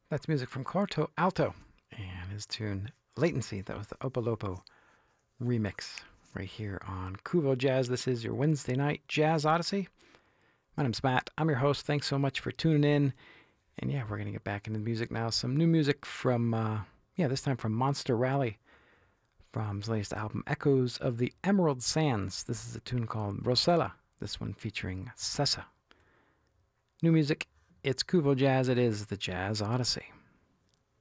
That's music from Corto Alto and his tune Latency. That was the Opolopo remix right here on Kuvo Jazz. This is your Wednesday night Jazz Odyssey. My name's Matt. I'm your host. Thanks so much for tuning in. And yeah, we're going to get back into the music now. Some new music from, this time from Monster Rally from his latest album, Echoes of the Emerald Sands. This is a tune called Rosella, this one featuring Sessa. New music, it's Kuvo Jazz. It is the Jazz Odyssey.